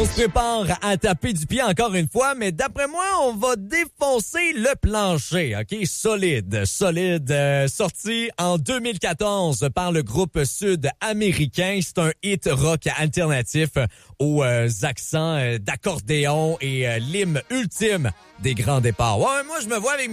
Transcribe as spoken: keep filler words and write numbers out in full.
On se prépare à taper du pied encore une fois, mais d'après moi, on va défoncer le plancher, OK? Solide, solide. Euh, sorti en deux mille quatorze par le groupe sud-américain. C'est un hit rock alternatif aux euh, accents euh, d'accordéon et euh, l'hymne ultime des grands départs. Ouais, moi, je me vois avec